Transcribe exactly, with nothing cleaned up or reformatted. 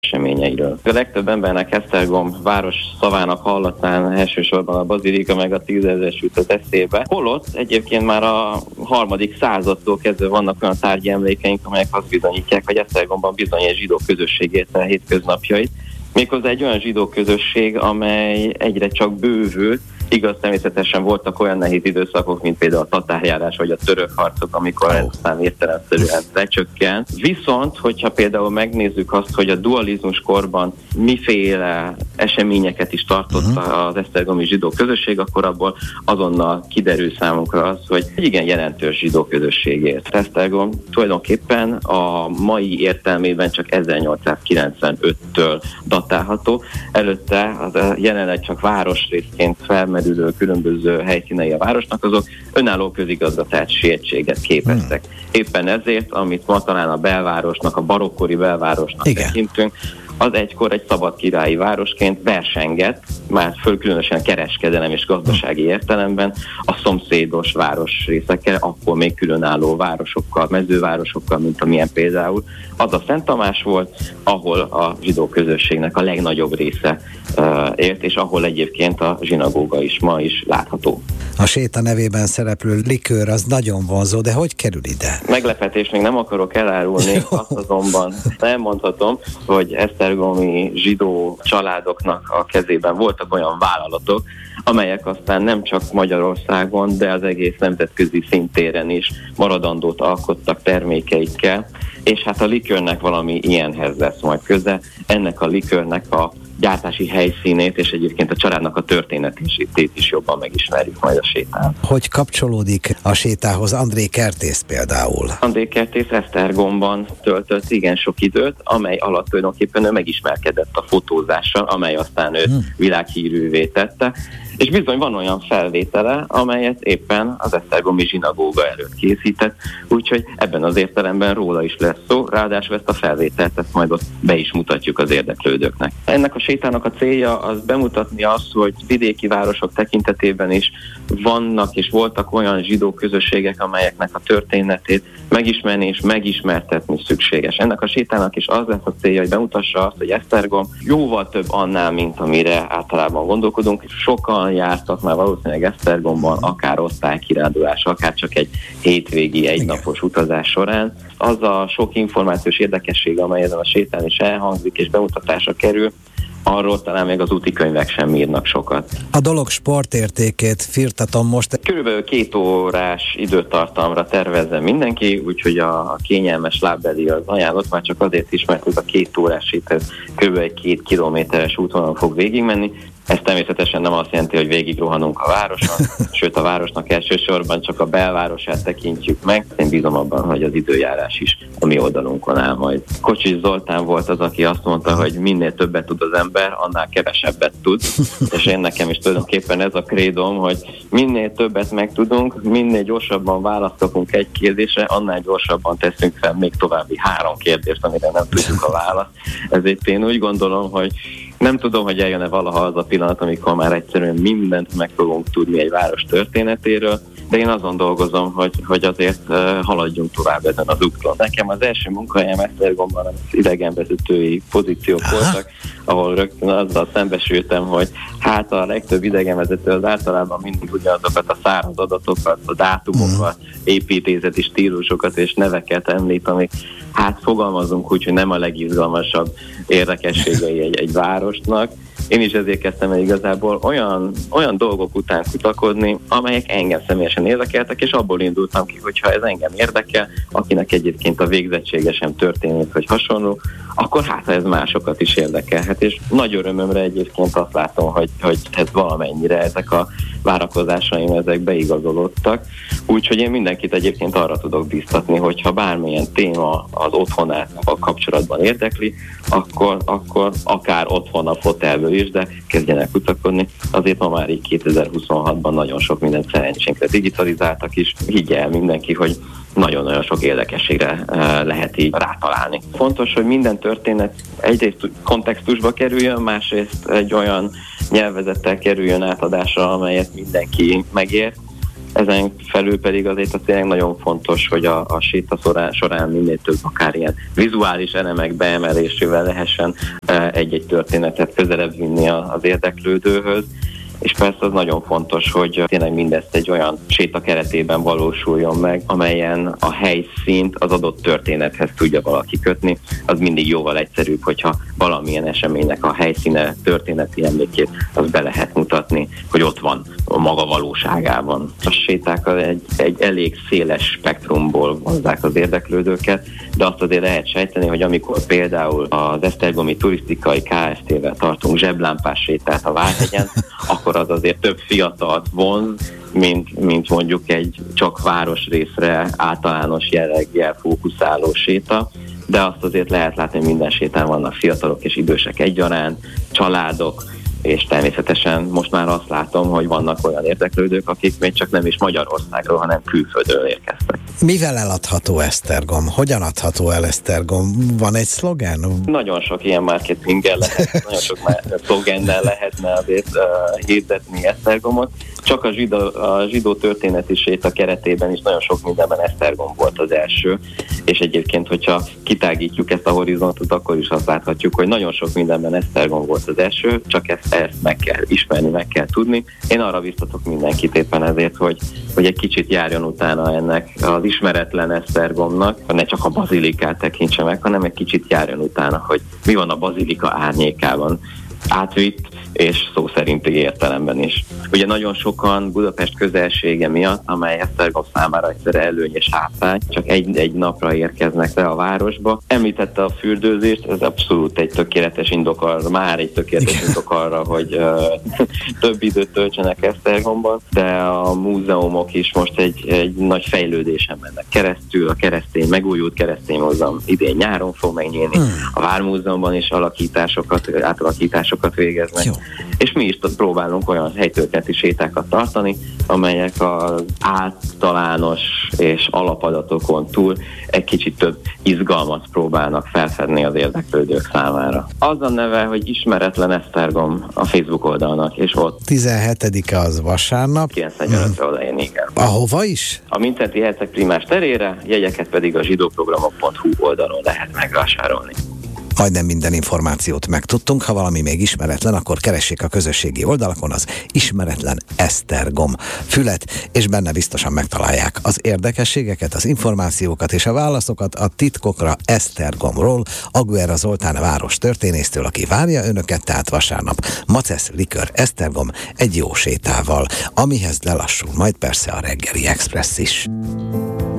eseményeiről. A legtöbb embernek Esztergom város szavának hallatán elsősorban a bazilika meg a tízezer jutott eszébe. Holott egyébként már a harmadik századtól kezdve vannak olyan tárgyi emlékeink, amelyek azt bizonyítják, hogy Esztergomban bizony egy zsidó közösség élte a hétköznapjait. Méghozzá egy olyan zsidó közösség, amely egyre csak bővült. Igaz, természetesen voltak olyan nehéz időszakok, mint például a tatárjárás vagy a török harcok, amikor ez aztán értelemszerűen lecsökkent. Viszont, hogyha például megnézzük azt, hogy a dualizmus korban miféle eseményeket is tartott uh-huh. az esztergomi zsidó közösség, akkor abból azonnal kiderül számunkra az, hogy egy igen jelentős zsidó közösségért. Esztergom tulajdonképpen a mai értelmében csak ezernyolcszázkilencvenöttől datálható. Előtte az jelenleg csak városrészként felmerül különböző helyszínei a városnak, azok önálló közigazgatási egységet képeztek. Hmm. Éppen ezért, amit ma talán a belvárosnak, a barokkori belvárosnak Igen. tekintünk, az egykor egy szabad királyi városként versengett, már föl különösen kereskedelem és gazdasági értelemben a szomszédos városrészekkel, akkor még különálló városokkal, mezővárosokkal, mint amilyen például az a Szent Tamás volt, ahol a zsidó közösségnek a legnagyobb része uh, ért, és ahol egyébként a zsinagóga is ma is látható. A séta nevében szereplő likőr az nagyon vonzó, de hogy kerül ide? Meglepetés, még nem akarok elárulni, azt azonban nem mondhatom, hogy esztergomi zsidó családoknak a kezében voltak olyan vállalatok, amelyek aztán nem csak Magyarországon, de az egész nemzetközi szintéren is maradandót alkottak termékeikkel, és hát a likőrnek valami ilyenhez lesz majd köze. Ennek a likőrnek a gyártási helyszínét és egyébként a családnak a történetét is jobban megismerjük majd a sétán. Hogy kapcsolódik a sétához André Kertész például? André Kertész Esztergomban töltött igen sok időt, amely alatt tulajdonképpen ő megismerkedett a fotózással, amely aztán őt hmm. világhírűvé tette. És bizony van olyan felvétele, amelyet éppen az esztergomi zsinagóga előtt készített, úgyhogy ebben az értelemben róla is lesz szó, ráadásul ezt a felvételt ezt majd ott be is mutatjuk az érdeklődőknek. Ennek a sétának a célja az bemutatni azt, hogy vidéki városok tekintetében is vannak és voltak olyan zsidó közösségek, amelyeknek a történetét megismerni és megismertetni szükséges. Ennek a sétának is az lesz a célja, hogy bemutassa azt, hogy Esztergom jóval több annál, mint amire általában gondolkodunk. Sokan jártak már valószínűleg Esztergomban, akár osztálykirándulás, akár csak egy hétvégi, egynapos utazás során. Az a sok információs érdekesség, amely ezen a sétán is elhangzik és bemutatásra kerül, arról talán még az úti könyvek sem írnak sokat. A dolog sportértékét firtatom most. Körülbelül két órás időtartamra tervezem mindenki, úgyhogy a kényelmes lábbeli az ajánlott, már csak azért is, mert a két órás séthez körülbelül egy két kilométeres útvonalon fog végigmenni. Ez természetesen nem azt jelenti, hogy végig rohanunk a városon, sőt a városnak elsősorban csak a belvárosát tekintjük meg. Én bízom abban, hogy az időjárás is a mi oldalunkon áll majd. Kocsis Zoltán volt az, aki azt mondta, hogy minél többet tud az ember, annál kevesebbet tud. És én nekem is tulajdonképpen ez a krédom, hogy minél többet megtudunk, minél gyorsabban választ kapunk egy kérdésre, annál gyorsabban teszünk fel még további három kérdést, amire nem tudjuk a választ. Ezért én úgy gondolom, hogy nem tudom, hogy eljön-e valaha az a pillanat, amikor már egyszerűen mindent meg fogunk tudni egy város történetéről, de én azon dolgozom, hogy, hogy azért uh, haladjunk tovább ezen az úton. Nekem az első munkahelyem Esztergomban az idegenvezetői pozíciók Aha. voltak, ahol rögtön azzal szembesültem, hogy hát a legtöbb idegenvezető az általában mindig ugyanazokat a száraz adatokat, a dátumokat, mm. építészeti stílusokat és neveket említ, amik hát fogalmazunk úgy, hogy nem a legizgalmasabb érdekességei egy, egy városnak. Én is ezért kezdtem el igazából olyan, olyan dolgok után kutakodni, amelyek engem személyesen érdekeltek, és abból indultam ki, hogyha ez engem érdekel, akinek egyébként a végzettsége sem történik, vagy hasonló, akkor hát ez másokat is érdekelhet, és nagy örömömre egyébként azt látom, hogy, hogy ez valamennyire ezek a várakozásaim ezek beigazolódtak. Úgyhogy én mindenkit egyébként arra tudok biztatni, hogyha bármilyen téma az otthonával kapcsolatban érdekli, akkor, akkor akár otthon a fotelből is, de kezdjenek kutakodni. Azért ma már így kétezer-huszonhatban nagyon sok mindent szerencsénkre digitalizáltak is. Higgye el mindenki, hogy nagyon-nagyon sok érdekességre lehet így rátalálni. Fontos, hogy minden történet egyrészt kontextusba kerüljön, másrészt egy olyan nyelvezettel kerüljön átadásra, amelyet mindenki megért, Ezen felül pedig azért az tényleg nagyon fontos, hogy a, a séta során, során minél több akár ilyen vizuális elemek beemelésével lehessen egy-egy történetet közelebb vinni az érdeklődőhöz. És persze az nagyon fontos, hogy tényleg mindezt egy olyan séta keretében valósuljon meg, amelyen a helyszínt az adott történethez tudja valaki kötni. Az mindig jóval egyszerűbb, hogyha valamilyen eseménynek a helyszíne, történeti emlékét, az be lehet mutatni, hogy ott van a maga valóságában. A séták egy, egy elég széles spektrumból hozzák az érdeklődőket, de azt azért lehet sejteni, hogy amikor például az esztergomi turisztikai Kft-vel tartunk zseblámpás sétát a Várhegyen, akkor az azért több fiatalt vonz, mint, mint mondjuk egy csak városrészre általános jelleggel fókuszáló séta, de azt azért lehet látni, hogy minden sétán vannak fiatalok és idősek egyaránt, családok, és természetesen most már azt látom, hogy vannak olyan érdeklődők, akik még csak nem is Magyarországról, hanem külföldről érkeztek. Mivel eladható Esztergom? Hogyan adható el Esztergom? Van egy szlogán? Nagyon sok ilyen marketinggel lehet, nagyon sok szlogennel lehetne azért uh, hirdetni Esztergomot. Csak a zsidó, a zsidó történeti séta keretében is nagyon sok mindenben Esztergom volt az első, és egyébként, hogyha kitágítjuk ezt a horizontot, akkor is azt láthatjuk, hogy nagyon sok mindenben Esztergom volt az első, csak ezt, ezt meg kell ismerni, meg kell tudni. Én arra biztatok mindenkit éppen ezért, hogy, hogy egy kicsit járjon utána ennek az ismeretlen Esztergomnak, ne csak a bazilikát tekintse meg, hanem egy kicsit járjon utána, hogy mi van a bazilika árnyékában. Átvitt és szó szerinti értelemben is. Ugye nagyon sokan Budapest közelsége miatt, amely Esztergom számára egyszerre előny és hátrány, csak egy, egy napra érkeznek le a városba. Említette a fürdőzést, ez abszolút egy tökéletes indok arra, már egy tökéletes indok arra, hogy uh, több időt töltsenek Esztergomban, de a múzeumok is most egy, egy nagy fejlődésen mennek keresztül, a keresztény, megújult keresztény múzeum idén nyáron fog megnyílni, hmm. a Vármúzeumban is alakításokat, átalakításokat végeznek. Jó. És mi is próbálunk olyan helytörténeti sétákat tartani, amelyek az általános és alapadatokon túl egy kicsit több izgalmat próbálnak felfedni az érdeklődők számára. Az a neve, hogy Ismeretlen Esztergom a Facebook oldalnak, és ott tizenhetedike az vasárnap. kilencvenötre hmm. odajön, igen. Ahova is? A Mindszenty Herceg Primás terére, jegyeket pedig a zsidóprogramok pont hu oldalon lehet megvásárolni. Majdnem minden információt megtudtunk, ha valami még ismeretlen, akkor keressék a közösségi oldalakon az Ismeretlen Esztergom fület, és benne biztosan megtalálják az érdekességeket, az információkat és a válaszokat a titkokra Esztergomról, Aguera Zoltán város történésztől, aki várja önöket, tehát vasárnap Macesz Likör Esztergom egy jó sétával, amihez lelassul majd persze a reggeli express is.